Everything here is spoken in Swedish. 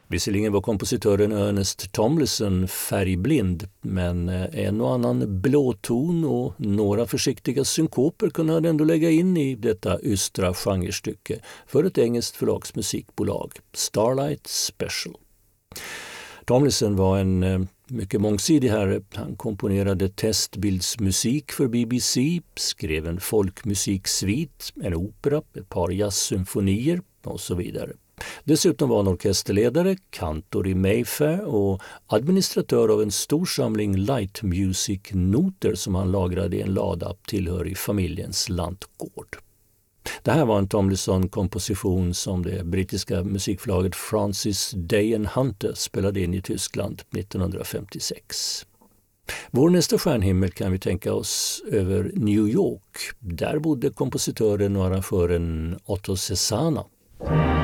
Visserligen var kompositören Ernest Tomlinson färgblind, men en och annan blåton och några försiktiga synkoper kunde han ändå lägga in i detta ystra genrestycke för ett engelskt förlagsmusikbolag, Starlight Special. Tomlinson var en mycket mångsidig herre. Han komponerade testbildsmusik för BBC, skrev en folkmusiksvit, en opera, ett par jazzsymfonier och så vidare. Dessutom var han orkesterledare, kantor i Mayfair och administratör av en stor samling light music-noter som han lagrade i en lada tillhörig familjens lantgård. Det här var en Tomlinson-komposition som det brittiska musikförlaget Francis Day and Hunter spelade in i Tyskland 1956. Vår nästa stjärnhimmel kan vi tänka oss över New York. Där bodde kompositören och arrangören Otto Cesana.